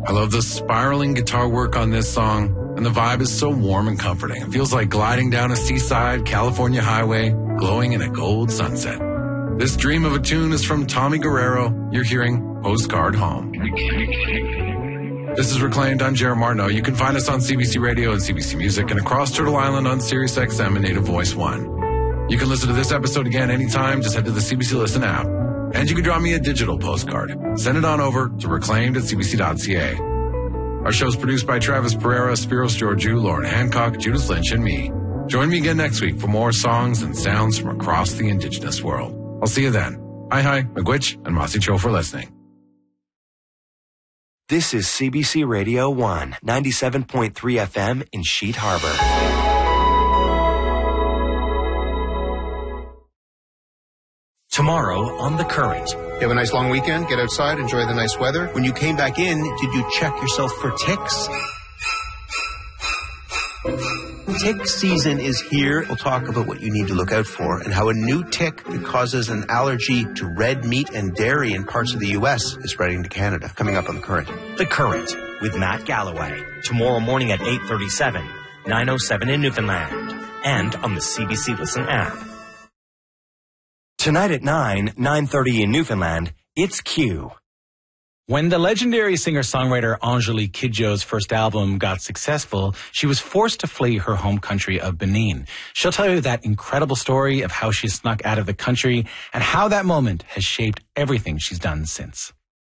I love the spiraling guitar work on this song, and the vibe is so warm and comforting. It feels like gliding down a seaside California highway, glowing in a gold sunset. This dream of a tune is from Tommy Guerrero. You're hearing Postcard Home. This is Reclaimed. I'm Jared Martineau. You can find us on CBC Radio and CBC Music and across Turtle Island on Sirius XM and Native Voice 1. You can listen to this episode again anytime. Just head to the CBC Listen app. And you can draw me a digital postcard. Send it on over to reclaimed@cbc.ca. Our show is produced by Travis Pereira, Spiros Georgiou, Lauren Hancock, Judith Lynch, and me. Join me again next week for more songs and sounds from across the Indigenous world. I'll see you then. Hi, Miigwech, and Masi Cho for listening. This is CBC Radio 1, 97.3 FM in Sheet Harbor. Tomorrow on The Current. You have a nice long weekend, get outside, enjoy the nice weather. When you came back in, did you check yourself for ticks? Tick season is here. We'll talk about what you need to look out for and how a new tick that causes an allergy to red meat and dairy in parts of the U.S. is spreading to Canada. Coming up on The Current. The Current with Matt Galloway. Tomorrow morning at 8:37, 9:07 in Newfoundland. And on the CBC Listen app. Tonight at 9:30 in Newfoundland, it's Q. When the legendary singer-songwriter Angelique Kidjo's first album got successful, she was forced to flee her home country of Benin. She'll tell you that incredible story of how she snuck out of the country and how that moment has shaped everything she's done since.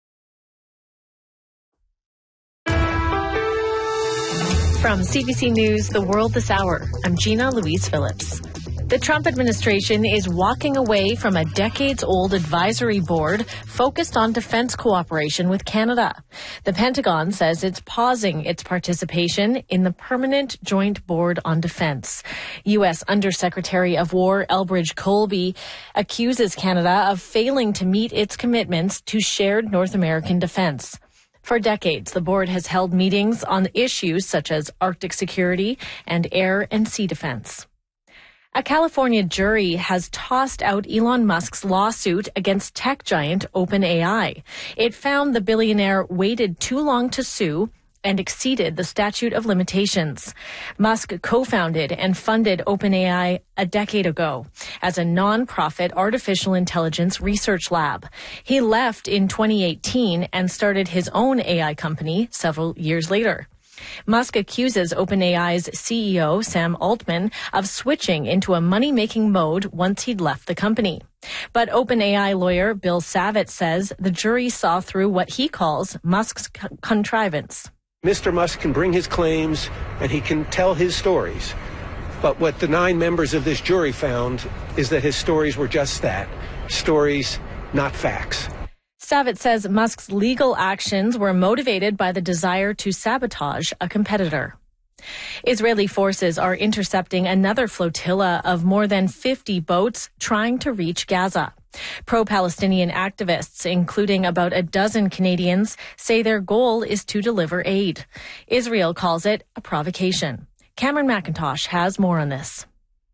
From CBC News, The World This Hour, I'm Gina Louise Phillips. The Trump administration is walking away from a decades-old advisory board focused on defense cooperation with Canada. The Pentagon says it's pausing its participation in the Permanent Joint Board on Defense. U.S. Undersecretary of War Elbridge Colby accuses Canada of failing to meet its commitments to shared North American defense. For decades, the board has held meetings on issues such as Arctic security and air and sea defense. A California jury has tossed out Elon Musk's lawsuit against tech giant OpenAI. It found the billionaire waited too long to sue and exceeded the statute of limitations. Musk co-founded and funded OpenAI a decade ago as a non-profit artificial intelligence research lab. He left in 2018 and started his own AI company several years later. Musk accuses OpenAI's CEO, Sam Altman, of switching into a money-making mode once he'd left the company. But OpenAI lawyer Bill Savitt says the jury saw through what he calls Musk's contrivance. Mr. Musk can bring his claims and he can tell his stories. But what the 9 members of this jury found is that his stories were just that, stories, not facts. Savitt says Musk's legal actions were motivated by the desire to sabotage a competitor. Israeli forces are intercepting another flotilla of more than 50 boats trying to reach Gaza. Pro-Palestinian activists, including about a dozen Canadians, say their goal is to deliver aid. Israel calls it a provocation. Cameron McIntosh has more on this.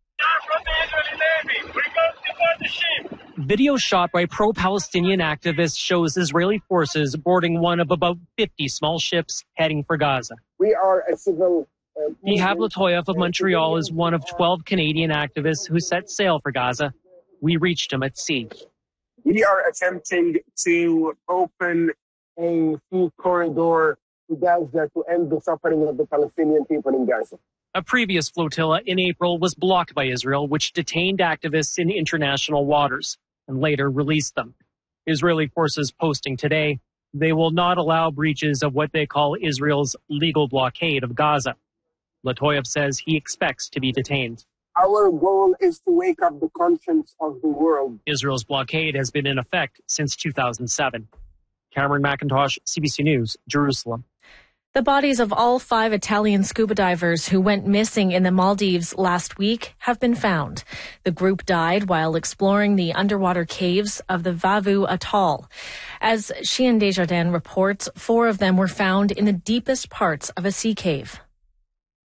Video shot by pro-Palestinian activists shows Israeli forces boarding one of about 50 small ships heading for Gaza. We are a civil... Ihab Latoyev of Montreal is one of 12 Canadian activists who set sail for Gaza. We reached him at sea. We are attempting to open a food corridor to Gaza to end the suffering of the Palestinian people in Gaza. A previous flotilla in April was blocked by Israel, which detained activists in international waters and later released them. Israeli forces posting today, they will not allow breaches of what they call Israel's legal blockade of Gaza. Latoyev says he expects to be detained. Our goal is to wake up the conscience of the world. Israel's blockade has been in effect since 2007. Cameron McIntosh, CBC News, Jerusalem. The bodies of all 5 Italian scuba divers who went missing in the Maldives last week have been found. The group died while exploring the underwater caves of the Vavu Atoll. As Chien Desjardins reports, 4 of them were found in the deepest parts of a sea cave.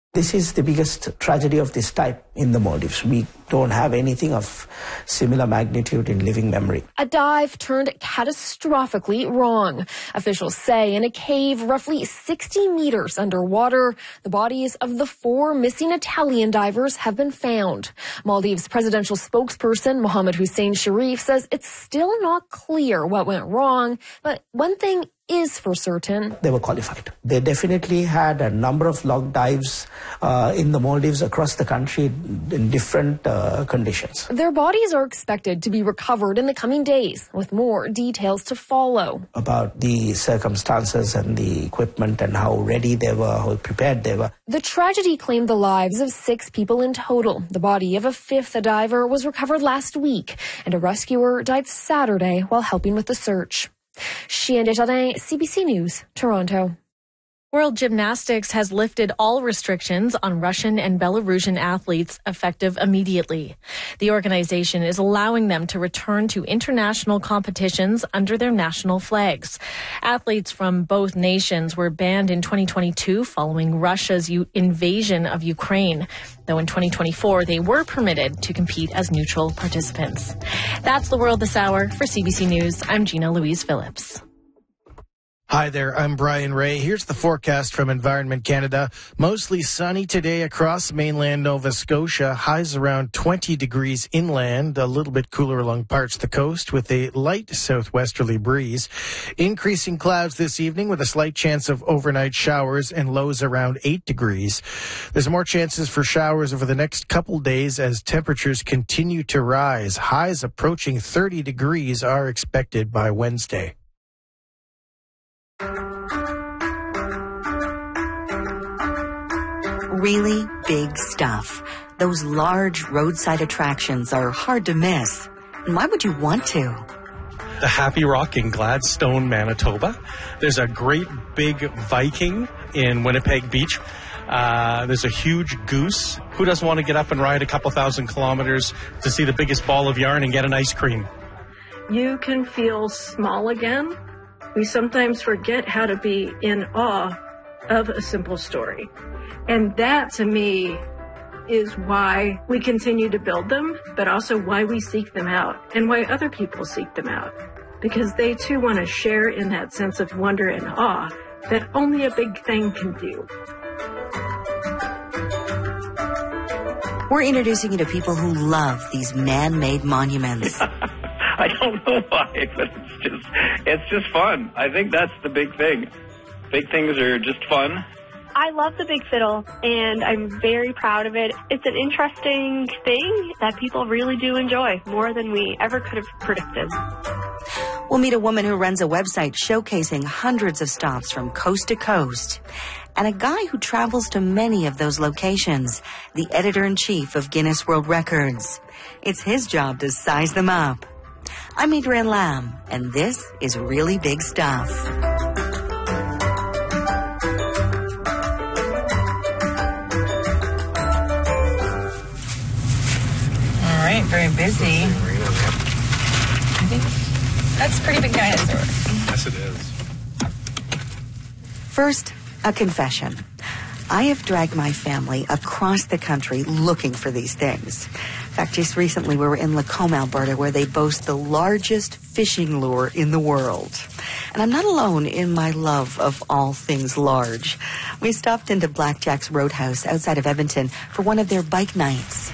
This is the biggest tragedy of this type in the Maldives. We don't have anything of similar magnitude in living memory. A dive turned catastrophically wrong. Officials say in a cave roughly 60 meters underwater, the bodies of the 4 missing Italian divers have been found. Maldives presidential spokesperson Mohammed Hussein Sharif says it's still not clear what went wrong, but one thing is for certain. They were qualified. They definitely had a number of log dives in the Maldives across the country in different conditions. Their bodies are expected to be recovered in the coming days, with more details to follow. About the circumstances and the equipment and how ready they were, how prepared they were. The tragedy claimed the lives of 6 people in total. The body of a 5th diver was recovered last week, and a rescuer died Saturday while helping with the search. Chien Desjardins, CBC News, Toronto. World Gymnastics has lifted all restrictions on Russian and Belarusian athletes effective immediately. The organization is allowing them to return to international competitions under their national flags. Athletes from both nations were banned in 2022 following Russia's invasion of Ukraine, though in 2024 they were permitted to compete as neutral participants. That's the World This Hour. For CBC News, I'm Gina Louise Phillips. Hi there, I'm Brian Ray. Here's the forecast from Environment Canada. Mostly sunny today across mainland Nova Scotia. Highs around 20 degrees inland, a little bit cooler along parts of the coast with a light southwesterly breeze. Increasing clouds this evening with a slight chance of overnight showers and lows around 8 degrees. There's more chances for showers over the next couple days as temperatures continue to rise. Highs approaching 30 degrees are expected by Wednesday. Really big stuff. Those large roadside attractions are hard to miss. And why would you want to? The Happy Rock in Gladstone, Manitoba. There's a great big Viking in Winnipeg Beach. There's a huge goose. Who doesn't want to get up and ride a couple thousand kilometers to see the biggest ball of yarn and get an ice cream? You can feel small again. We sometimes forget how to be in awe of a simple story. And that, to me, is why we continue to build them, but also why we seek them out and why other people seek them out. Because they, too, want to share in that sense of wonder and awe that only a big thing can do. We're introducing you to people who love these man-made monuments. I don't know why, but it's just fun. I think that's the big thing. Big things are just fun. I love the Big Fiddle, and I'm very proud of it. It's an interesting thing that people really do enjoy, more than we ever could have predicted. We'll meet a woman who runs a website showcasing hundreds of stops from coast to coast, and a guy who travels to many of those locations, the editor-in-chief of Guinness World Records. It's his job to size them up. I'm Adrienne Lamb, and this is Really Big Stuff. All right, very busy. I think that's a pretty big dinosaur. Yes, it is. First, a confession. I have dragged my family across the country looking for these things. In fact, just recently we were in Lacombe, Alberta, where they boast the largest fishing lure in the world. And I'm not alone in my love of all things large. We stopped into Blackjack's Roadhouse outside of Edmonton for one of their bike nights.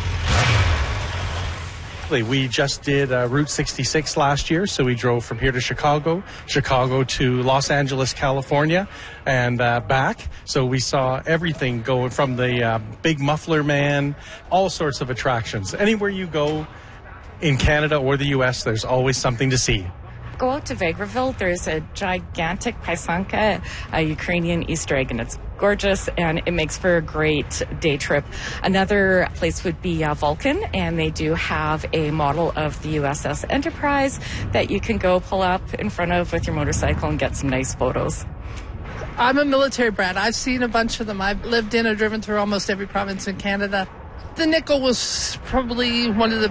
We just did Route 66 last year, so we drove from here to Chicago to Los Angeles, California, and back. So we saw everything going from the Big Muffler Man, all sorts of attractions. Anywhere you go in Canada or the U.S., there's always something to see. Go out to Vegreville. There's a gigantic Pysanka, a Ukrainian Easter egg, and it's gorgeous, and it makes for a great day trip. Another place would be Vulcan, and they do have a model of the USS Enterprise that you can go pull up in front of with your motorcycle and get some nice photos. I'm a military brat. I've seen a bunch of them. I've lived in or driven through almost every province in Canada. The nickel was probably one of the